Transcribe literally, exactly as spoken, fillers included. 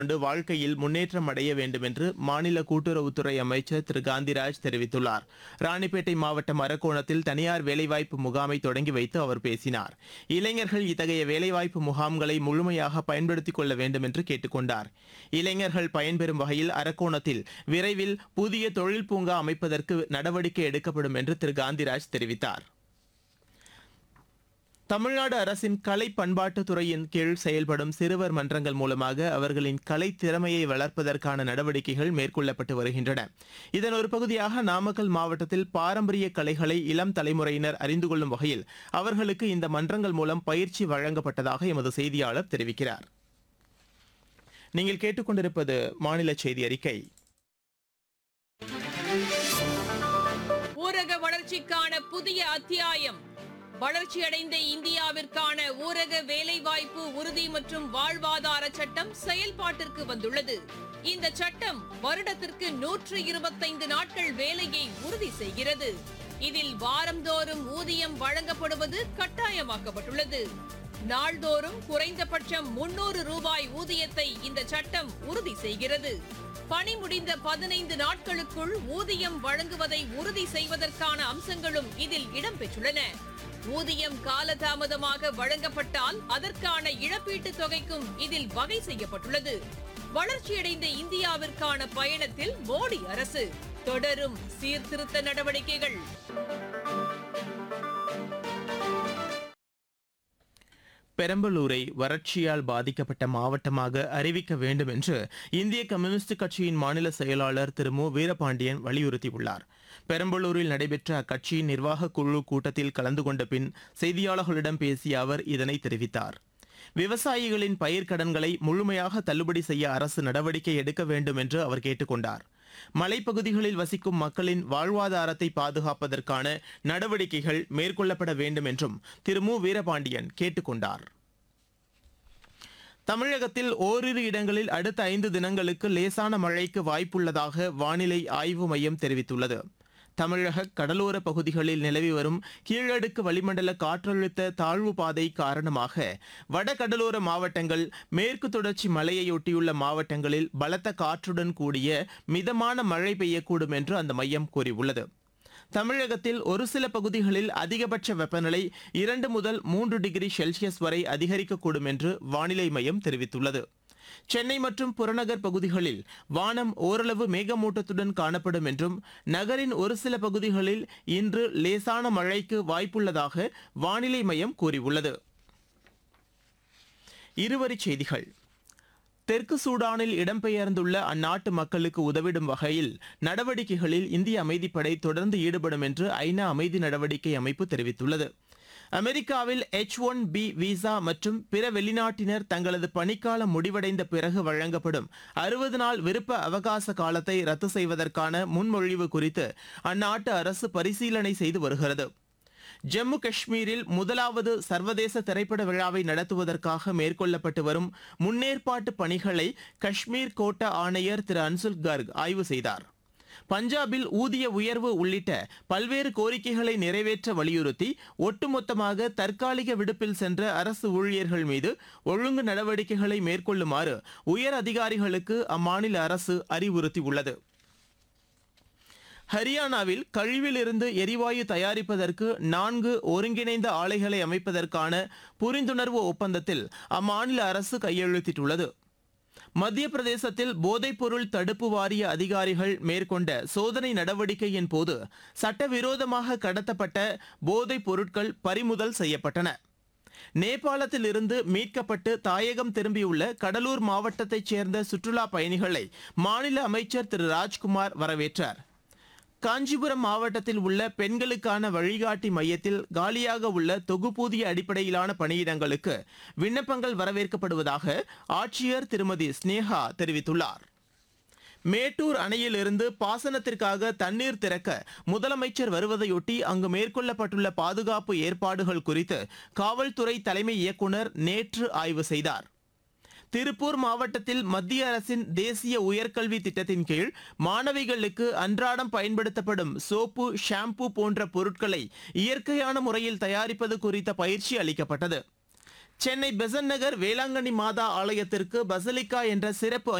கொண்டு வாழ்க்கையில் முன்னேற்றம் அடைய வேண்டும் என்று மாநில கூட்டுறவுத்துறை அமைச்சர் திரு காந்திராஜ் தெரிவித்துள்ளார். ராணிப்பேட்டை மாவட்டம் அரக்கோணத்தில் தனியார் வேலைவாய்ப்பு முகாமை தொடங்கி வைத்து அவர் பேசினார். இளைஞர்கள் இத்தகைய வேலைவாய்ப்பு முகாம்களை முழுமையாக பயன்படுத்திக் கொள்ள வேண்டும் என்று கேட்டுக் கொண்டார். இளைஞர்கள் பயன்பெறும் வகையில் அரக்கோணத்தில் விரைவில் புதிய தொழில் பூங்கா அமைப்பதற்கு நடவடிக்கை எடுக்கப்படும் என்று திரு காந்திராஜ் தெரிவித்தார். தமிழ்நாடு அரசின் கலை பண்பாட்டுத் துறையின் கீழ் செயல்படும் சிறுவர் மன்றங்கள் மூலமாக அவர்களின் கலை திறமையை வளர்ப்பதற்கான நடவடிக்கைகள் மேற்கொள்ளப்பட்டு வருகின்றன. இதன் ஒரு பகுதியாக நாமக்கல் மாவட்டத்தில் பாரம்பரிய கலைகளை இளம் தலைமுறையினர் அறிந்து கொள்ளும் வகையில் அவர்களுக்கு இந்த மன்றங்கள் மூலம் பயிற்சி வழங்கப்பட்டதாக எமது செய்தியாளர் தெரிவிக்கிறார். நீங்கள் கேட்டுக்கொண்டிருப்பது மாநில செய்தி அறிக்கை. ஊரக வளர்ச்சிக்கான புதிய அத்தியாயம். வளர்ச்சியடைந்த இந்தியாவிற்கான ஊரக வேலைவாய்ப்பு உறுதி மற்றும் வாழ்வாதார சட்டம் செயல்பாட்டிற்கு வந்துள்ளது. இந்த சட்டம் வருடத்திற்கு நூற்று இருபத்தைந்து நாட்கள் வேலையை உறுதி செய்கிறது. இதில் வாரந்தோறும் ஊதியம் வழங்கப்படுவது கட்டாயமாக்கப்பட்டுள்ளது. நாள்தோறும் குறைந்தபட்சம் முன்னூறு ரூபாய் ஊதியத்தை இந்த சட்டம் உறுதி செய்கிறது. பணி முடிந்த பதினைந்து நாட்களுக்குள் ஊதியம் வழங்குவதை உறுதி செய்வதற்கான அம்சங்களும் இதில் இடம்பெற்றுள்ளன. ஊதியம் காலதாமதமாக வழங்கப்பட்டால் அதற்கான இழப்பீட்டுத் தொகைக்கும் இதில் வகை செய்யப்பட்டுள்ளது. வளர்ச்சியடைந்த இந்தியாவிற்கான பயணத்தில் மோடி அரசு தொடரும் சீர்திருத்த நடவடிக்கைகள். பெரம்பலூரை வறட்சியால் பாதிக்கப்பட்ட மாவட்டமாக அறிவிக்க வேண்டும் என்று இந்திய கம்யூனிஸ்ட் கட்சியின் மாநில செயலாளர் திரு மு வீரபாண்டியன் வலியுறுத்தியுள்ளார். பெரம்பலூரில் நடைபெற்ற அக்கட்சியின் நிர்வாகக் குழு கூட்டத்தில் கலந்து கொண்ட பின் செய்தியாளர்களிடம் பேசிய அவர் இதனை தெரிவித்தார். விவசாயிகளின் பயிர்க்கடன்களை முழுமையாக தள்ளுபடி செய்ய அரசு நடவடிக்கை எடுக்க வேண்டும் என்று அவர் கேட்டுக் கொண்டார். மலைப்பகுதிகளில் வசிக்கும் மக்களின் வாழ்வாதாரத்தை பாதுகாப்பதற்கான நடவடிக்கைகள் மேற்கொள்ளப்பட வேண்டும் என்றும் திரு மு வீரபாண்டியன் கேட்டுக் கொண்டார். தமிழகத்தில் ஓரிரு இடங்களில் அடுத்த ஐந்து தினங்களுக்கு லேசான மழைக்கு வாய்ப்புள்ளதாக வானிலை ஆய்வு மையம் தெரிவித்துள்ளது. தமிழக கடலோர பகுதிகளில் நிலவி வரும் கீழடுக்கு வளிமண்டல காற்றழுத்த தாழ்வு பாதை காரணமாக வடகடலோர மாவட்டங்கள், மேற்கு தொடர்ச்சி மலையையொட்டியுள்ள மாவட்டங்களில் பலத்த காற்றுடன் கூடிய மிதமான மழை பெய்யக்கூடும் என்று அந்த மையம் கூறியுள்ளது. தமிழகத்தில் ஒரு சில பகுதிகளில் அதிகபட்ச வெப்பநிலை இரண்டு முதல் மூன்று டிகிரி செல்சியஸ் வரை அதிகரிக்கக்கூடும் என்று வானிலை மையம் தெரிவித்துள்ளது. சென்னை மற்றும் புறநகர் பகுதிகளில் வானம் ஓரளவு மேகமூட்டத்துடன் காணப்படும் என்றும் நகரின் ஒரு சில பகுதிகளில் இன்று லேசான மழைக்கு வாய்ப்புள்ளதாக வானிலை மையம் கூறியுள்ளது. இருவரிச் செய்திகள். தெற்கு சூடானில் இடம்பெயர்ந்துள்ள அந்நாட்டு மக்களுக்கு உதவிடும் வகையில் நடவடிக்கைகளில் இந்திய அமைதிப்படை தொடர்ந்து ஈடுபடும் என்று ஐநா அமைதி நடவடிக்கை அமைப்பு தெரிவித்துள்ளது. அமெரிக்காவில் எச் ஒன் பி விசா மற்றும் பிற வெளிநாட்டினர் தங்களது பணிக்காலம் முடிவடைந்த பிறகு வழங்கப்படும் அறுபது நாள் விருப்ப அவகாச காலத்தை ரத்து செய்வதற்கான முன்மொழிவு குறித்து அந்நாட்டு அரசு பரிசீலனை செய்து வருகிறது. ஜம்மு காஷ்மீரில் முதலாவது சர்வதேச திரைப்பட விழாவை நடத்துவதற்காக மேற்கொள்ளப்பட்டு வரும் முன்னேற்பாட்டு பணிகளை காஷ்மீர் கோட்ட ஆணையர் திரு அன்சுல் கர்க் ஆய்வு செய்தார். பஞ்சாபில் ஊதிய உயர்வு உள்ளிட்ட பல்வேறு கோரிக்கைகளை நிறைவேற்ற வலியுறுத்தி ஒட்டுமொத்தமாக தற்காலிக விடுப்பில் சென்ற அரசு ஊழியர்கள் மீது ஒழுங்கு நடவடிக்கைகளை மேற்கொள்ளுமாறு உயர் அதிகாரிகளுக்கு அம்மாநில அரசு அறிவுறுத்தியுள்ளது. ஹரியானாவில் கழிவிலிருந்து எரிவாயு தயாரிப்பதற்கு நான்கு ஒருங்கிணைந்த ஆலைகளை அமைப்பதற்கான புரிந்துணர்வு ஒப்பந்தத்தில் அம்மாநில அரசு கையெழுத்திட்டுள்ளது. மத்திய பிரதேசத்தில் போதைப்பொருள் தடுப்பு வாரிய அதிகாரிகள் மேற்கொண்ட சோதனை நடவடிக்கையின் போது சட்டவிரோதமாக கடத்தப்பட்ட போதைப் பொருட்கள் பறிமுதல் செய்யப்பட்டன. நேபாளத்தில் இருந்து மீட்கப்பட்டு தாயகம் திரும்பியுள்ள கடலூர் மாவட்டத்தைச் சேர்ந்த சுற்றுலா பயணிகளை மாநில அமைச்சர் திரு ராஜ்குமார் வரவேற்றார். காஞ்சிபுரம் மாவட்டத்தில் உள்ள பெண்களுக்கான வழிகாட்டி மையத்தில் காலியாக உள்ள தொகுப்பூதிய அடிப்படையிலான பணியிடங்களுக்கு விண்ணப்பங்கள் வரவேற்கப்படுவதாக ஆட்சியர் திருமதி ஸ்னேகா தெரிவித்துள்ளார். மேட்டூர் அணையிலிருந்து பாசனத்திற்காக தண்ணீர் திறக்க முதலமைச்சர் வருவதையொட்டி அங்கு மேற்கொள்ளப்பட்டுள்ள பாதுகாப்பு ஏற்பாடுகள் குறித்து காவல்துறை தலைமை இயக்குநர் நேற்று ஆய்வு செய்தார். திருப்பூர் மாவட்டத்தில் மத்திய அரசின் தேசிய உயர்கல்வி திட்டத்தின் கீழ் மாணவிகளுக்கு அன்றாடம் பயன்படுத்தப்படும் சோப்பு, ஷாம்பு போன்ற பொருட்களை இயற்கையான முறையில் தயாரிப்பது குறித்த பயிற்சி அளிக்கப்பட்டது. சென்னை பெசன்ட் நகர் வேளாங்கண்ணி மாதா ஆலயத்திற்கு பசலிக்கா என்ற சிறப்பு